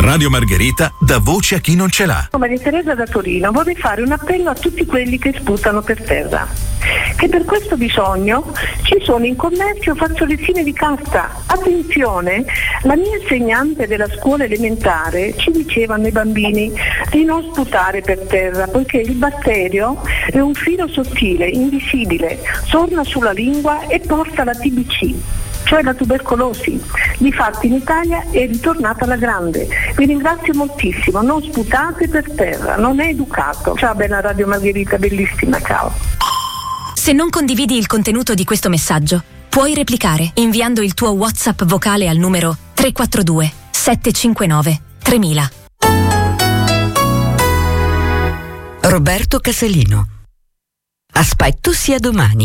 Radio Margherita dà voce a chi non ce l'ha. Maria Teresa da Torino, vorrei fare un appello a tutti quelli che sputano per terra, che per questo bisogno ci sono in commercio fazzolettine di carta. Attenzione, la mia insegnante della scuola elementare ci diceva ai bambini di non sputare per terra, poiché il batterio è un filo sottile, invisibile, torna sulla lingua e porta la TBC, cioè la tubercolosi. Difatti in Italia è ritornata alla grande. Vi ringrazio moltissimo, non sputate per terra, non è educato. Ciao, bella Radio Margherita, bellissima, ciao. Se non condividi il contenuto di questo messaggio, puoi replicare inviando il tuo WhatsApp vocale al numero 342 759 3000. Roberto Casalino. Aspetto sia domani.